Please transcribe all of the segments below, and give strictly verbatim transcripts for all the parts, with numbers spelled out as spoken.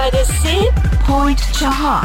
پوینت چهار.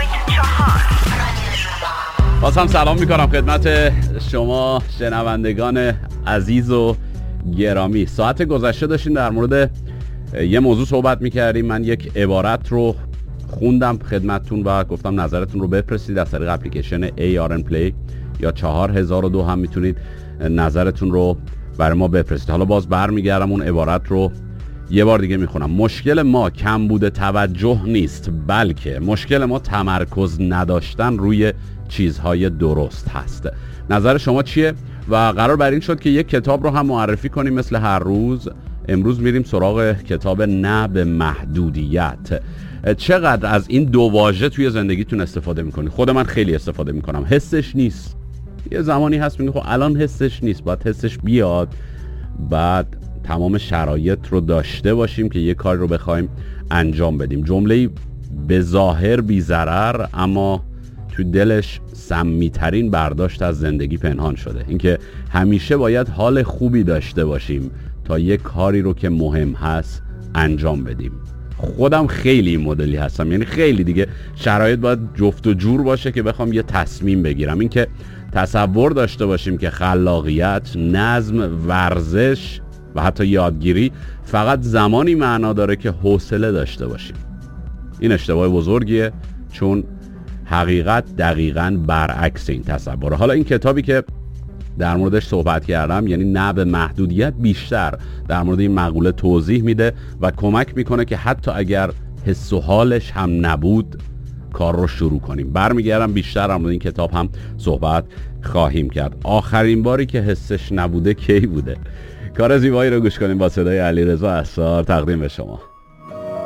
باز هم سلام میکنم خدمت شما شنوندگان عزیز و گرامی. ساعت گذشته داشتیم در مورد یه موضوع صحبت میکردیم. من یک عبارت رو خوندم خدمتتون و گفتم نظرتون رو بفرستید از طریق اپلیکیشن ای آر ان Play یا چهار هزار و دو هم میتونید نظرتون رو برای ما بفرستید. حالا باز برمیگردم اون عبارت رو یه بار دیگه میخونم. مشکل ما کمبود توجه نیست، بلکه مشکل ما تمرکز نداشتن روی چیزهای درست هست. نظر شما چیه؟ و قرار بر این شد که یک کتاب رو هم معرفی کنیم مثل هر روز. امروز میریم سراغ کتاب نه به محدودیت. چقدر از این دو واژه توی زندگیتون استفاده میکنید؟ خود من خیلی استفاده میکنم. حسش نیست. یه زمانی هست میگه خب الان حسش نیست، باید حسش بیاد، بعد تمام شرایط رو داشته باشیم که یه کار رو بخوایم انجام بدیم. جمله‌ای به ظاهر بی ضرر اما تو دلش سمی‌ترین برداشت از زندگی پنهان شده. اینکه همیشه باید حال خوبی داشته باشیم تا یه کاری رو که مهم هست انجام بدیم. خودم خیلی این مدلی هستم، یعنی خیلی دیگه شرایط باید جفت و جور باشه که بخوام یه تصمیم بگیرم. اینکه تصور داشته باشیم که خلاقیت، نظم، ورزش و حتی یادگیری فقط زمانی معنا داره که حوصله داشته باشیم. این اشتباه بزرگیه، چون حقیقت دقیقاً برعکس این تصوره. حالا این کتابی که در موردش صحبت کردم، یعنی نه به محدودیت، بیشتر در مورد این مقوله توضیح میده و کمک میکنه که حتی اگر حس و حالش هم نبود کار رو شروع کنیم. برمیگردم بیشتر در مورد این کتاب هم صحبت خواهیم کرد. آخرین باری که حسش نبوده کی بوده؟ کار زیبایی رو گوش کنیم با صدای علیرضا اسرار تقدیم به شما.